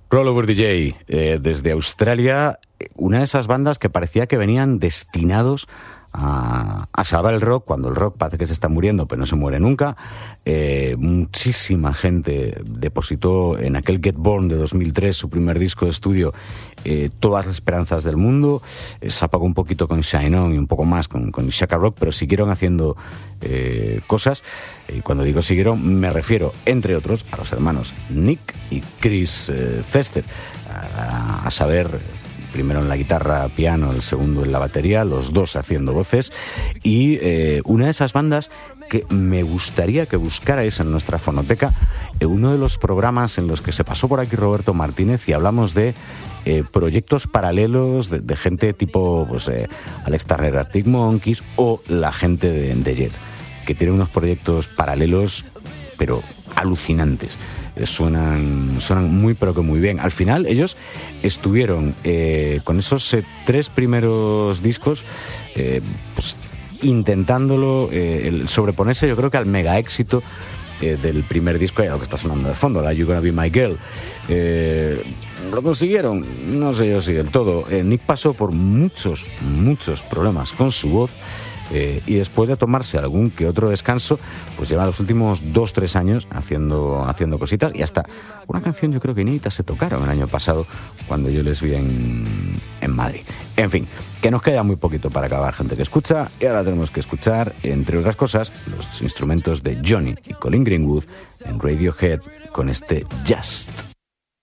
Rollover DJ, desde Australia, una de esas bandas que parecía que venían destinados a salvar el rock, cuando el rock parece que se está muriendo, pero no se muere nunca. Muchísima gente depositó en aquel Get Born de 2003, su primer disco de estudio, todas las esperanzas del mundo. Se apagó un poquito con Shine On y un poco más con Shaka Rock, pero siguieron haciendo cosas. Y cuando digo siguieron, me refiero, entre otros, a los hermanos Nick y Chris Cester, a saber, primero en la guitarra, piano, el segundo en la batería, los dos haciendo voces, y una de esas bandas que me gustaría que buscarais en nuestra fonoteca, uno de los programas en los que se pasó por aquí Roberto Martínez y hablamos de proyectos paralelos de gente tipo pues, Alex Turner, Arctic Monkeys o la gente de Jet, que tiene unos proyectos paralelos pero alucinantes. Suenan muy pero que muy bien. Al final ellos estuvieron con esos 3 primeros discos pues, intentándolo sobreponerse, yo creo que al mega éxito del primer disco, y a lo que está sonando de fondo, la You Gonna Be My Girl. ¿Lo consiguieron? No sé yo si del todo. Nick pasó por muchos problemas con su voz, y después de tomarse algún que otro descanso, pues lleva los últimos 2-3 años haciendo cositas, y hasta una canción yo creo que inédita se tocaron el año pasado cuando yo les vi en Madrid. En fin, que nos queda muy poquito para acabar, gente que escucha, y ahora tenemos que escuchar, entre otras cosas, los instrumentos de Johnny y Colin Greenwood en Radiohead con este Just.